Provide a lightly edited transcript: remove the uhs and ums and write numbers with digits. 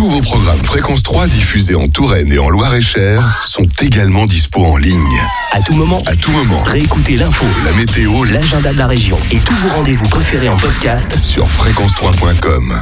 Tous vos programmes Fréquence 3 diffusés en Touraine et en Loir-et-Cher sont également dispo en ligne. À tout moment. Réécoutez l'info, la météo, l'agenda de la région et tous vos rendez-vous préférés en podcast sur fréquence3.com.